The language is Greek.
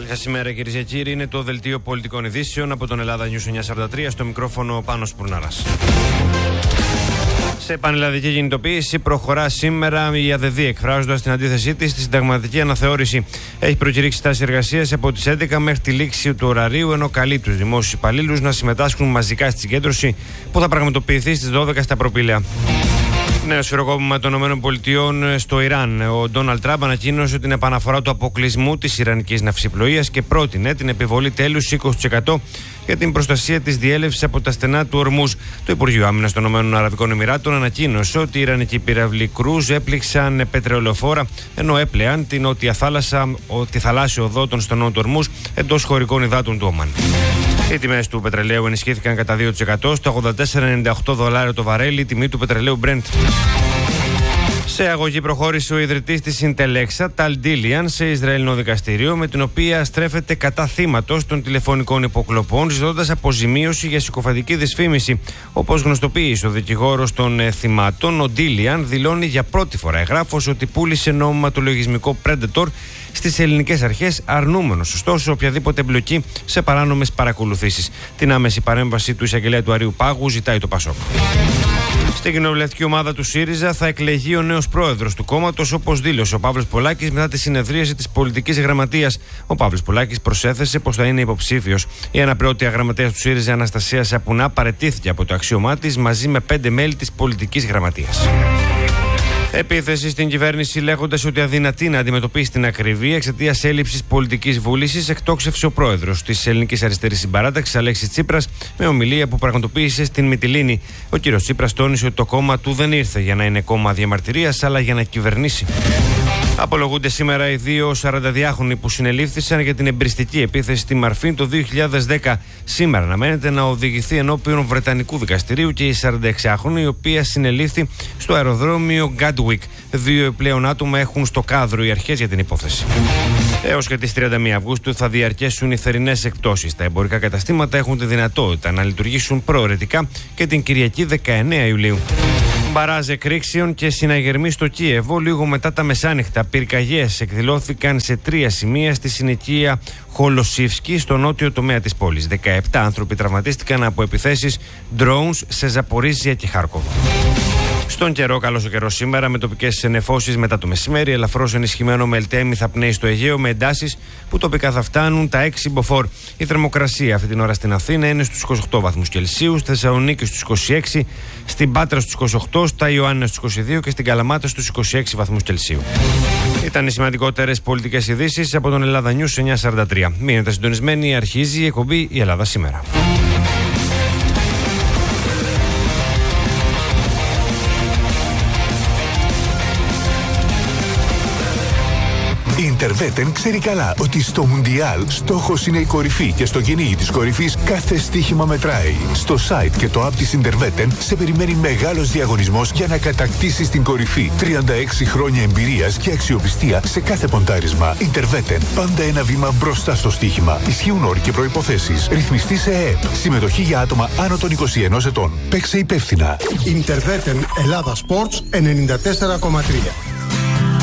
Σήμερα, κυρίες και κύριοι, είναι το δελτίο πολιτικών ειδήσεων από τον Ελλάδα News 943. Στο μικρόφωνο Πάνος Πουρνάρας. Σε πανελλαδική κινητοποίηση προχωρά σήμερα η ΑΔΔ, εκφράζοντας την αντίθεσή της στη συνταγματική αναθεώρηση. Έχει προκηρύξει τάση εργασίας από τις 11 μέχρι τη λήξη του ωραρίου, ενώ καλεί τους δημόσιους υπαλλήλους να συμμετάσχουν μαζικά στη συγκέντρωση που θα πραγματοποιηθεί στις 12 στα Προπήλαια. Νέο σφυροκόπημα των ΗΠΑ στο Ιράν. Ο Ντόναλντ Τραμπ ανακοίνωσε την επαναφορά του αποκλεισμού της Ιρανικής ναυσιπλοείας και πρότεινε την επιβολή τέλους 20% για την προστασία της διέλευσης από τα στενά του Ορμούζ. Το Υπουργείο Άμυνας των ΗΠΑ ανακοίνωσε ότι οι Ιρανικοί πύραυλοι κρούζ έπληξαν πετρελαιοφόρα, ενώ έπλεαν την νότια θάλασσα, τη θαλάσσια οδό των στενών του Ορμούζ εντός χωρικών υδάτων του Ομάν. Οι τιμές του πετρελαίου ενισχύθηκαν κατά 2% στα $84,98 το βαρέλι, η τιμή του πετρελαίου Brent. Σε αγωγή προχώρησε ο ιδρυτής της Συντελέξα, Ταλ Ντίλιαν, σε Ισραηλινό δικαστήριο, με την οποία στρέφεται κατά θύματος των τηλεφωνικών υποκλοπών, ζητώντας αποζημίωση για συκοφαντική δυσφήμιση. Όπως γνωστοποίησε ο δικηγόρος των θυμάτων, ο Ντίλιαν δηλώνει για πρώτη φορά εγγράφος ότι πούλησε νόμιμα το λογισμικό Predator στις ελληνικές αρχές, αρνούμενος ωστόσο οποιαδήποτε εμπλοκή σε παράνομες παρακολουθήσεις. Την άμεση παρέμβαση του εισαγγελέα του Αρείου Πάγου ζητάει το ΠΑΣΟΚ. Στην κοινοβουλευτική ομάδα του ΣΥΡΙΖΑ θα εκλεγεί ο νέος πρόεδρος του κόμματος, όπως δήλωσε ο Παύλος Πολάκης μετά τη συνεδρίαση της πολιτικής γραμματείας. Ο Παύλος Πολάκης προσέθεσε πως θα είναι υποψήφιος. Η αναπληρωτή γραμματέας του ΣΥΡΙΖΑ, Αναστασία Σαπουνά, παραιτήθηκε από το αξίωμά της μαζί με 5 μέλη της πολιτικής γραμματείας. Επίθεση στην κυβέρνηση, λέγοντας ότι αδυνατεί να αντιμετωπίσει την ακριβή εξαιτίας έλλειψης πολιτικής βούλησης, εκτόξευσε ο πρόεδρος της Ελληνικής Αριστερής Συμπαράταξης, Αλέξης Τσίπρας, με ομιλία που πραγματοποίησε στην Μυτιλήνη. Ο κύριος Τσίπρας τόνισε ότι το κόμμα του δεν ήρθε για να είναι κόμμα διαμαρτυρίας, αλλά για να κυβερνήσει. Απολογούνται σήμερα οι δύο 42χρονοι που συνελήφθησαν για την εμπριστική επίθεση στη Μαρφίν το 2010. Σήμερα αναμένεται να οδηγηθεί ενώπιον Βρετανικού δικαστηρίου και η 46χρονη, η οποία συνελήφθη στο αεροδρόμιο Gatwick. 2 επιπλέον άτομα έχουν στο κάδρο οι αρχές για την υπόθεση. Έως και τις 31 Αυγούστου θα διαρκέσουν οι θερινές εκπτώσεις. Τα εμπορικά καταστήματα έχουν τη δυνατότητα να λειτουργήσουν προαιρετικά και την Κυριακή 19 Ιουλίου. Μπαράζ εκρήξεων και συναγερμοί στο Κίεβο λίγο μετά τα μεσάνυχτα. Πυρκαγιές εκδηλώθηκαν σε 3 σημεία στη συνοικία Χολοσίφσκι, στο νότιο τομέα της πόλης. 17 άνθρωποι τραυματίστηκαν από επιθέσεις drones σε Ζαπορίζια και Χάρκοβο. Στον καιρό, καλός ο καιρός σήμερα, με τοπικές νεφώσεις μετά το μεσημέρι. Ελαφρώς ενισχυμένο μελτέμι θα πνέει στο Αιγαίο, με εντάσεις που τοπικά θα φτάνουν τα 6 μποφόρ. Η θερμοκρασία αυτή την ώρα στην Αθήνα είναι στους 28 βαθμούς Κελσίου, στη Θεσσαλονίκη στους 26, στην Πάτρα στους 28, στα Ιωάννινα στους 22 και στην Καλαμάτα στους 26 βαθμούς Κελσίου. Ήταν οι σημαντικότερες πολιτικές ειδήσεις από τον Ελλάδα News 943. Μείνετε συντονισμένοι, αρχίζει η εκπομπή «Η Ελλάδα σήμερα». Η Interveten ξέρει καλά ότι στο Μουντιάλ στόχος είναι η κορυφή και στο κυνήγι της κορυφής κάθε στοίχημα μετράει. Στο site και το app της Interveten σε περιμένει μεγάλος διαγωνισμός για να κατακτήσεις την κορυφή. 36 χρόνια εμπειρίας και αξιοπιστία σε κάθε ποντάρισμα. Interveten, πάντα ένα βήμα μπροστά στο στοίχημα. Ισχύουν όροι και προϋποθέσεις. Ρυθμιστή σε ΕΕΠ. Συμμετοχή για άτομα άνω των 21 ετών. Παίξε υπεύθυνα. Interveten Ελλάδα Sports 94,3.